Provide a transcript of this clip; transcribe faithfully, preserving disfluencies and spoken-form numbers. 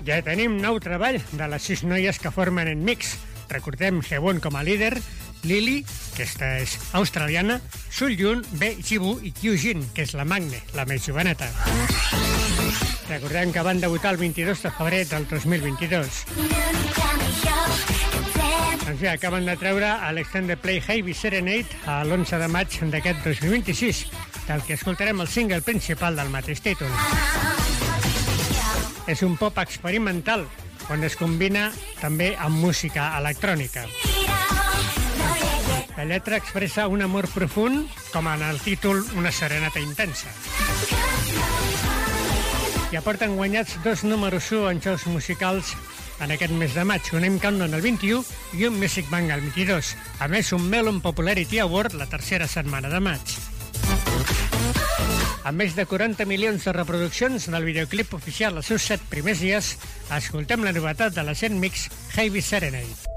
Ja tenim nou treball de les sis noies que formen en Mix. Recordem Hewon com a líder, Lily, que esta és australiana, Sulyun, Bae Jiwoo i Kyujin, que és la Magne, la més joveneta. Recordem que van debutar el vint-i-dos de febrer del dos mil vint-i-dos. Doncs bé, acaben de treure a l'Extended Play Heavy Serenade a l'onze de maig d'aquest dos mil vint-i-sis, del que escoltarem el single principal del mateix títol. És un pop experimental, on es combina també amb música electrònica. La lletra expressa un amor profund, com en el títol Una serenata intensa. I aporten guanyats dos números u en shows musicals en aquest mes de maig, un M Countdown el vint-i-u i un Music Bank el vint-i-dos. A més, un Melon Popularity Award la tercera setmana de maig. Amb més de quaranta milions de reproduccions del videoclip oficial els seus set primers dies, escoltem la novetat de la Zen Mix Heavy Serenade.